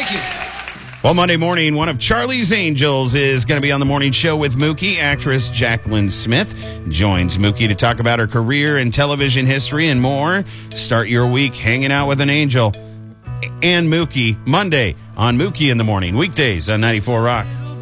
Thank you. Well, Monday morning, one of Charlie's Angels is going to be on the morning show with Mookie. Actress Jacqueline Smith joins Mookie to talk about her career and television history and more. Start your week hanging out with an angel and Mookie Monday on Mookie in the Morning. Weekdays on 94 Rock.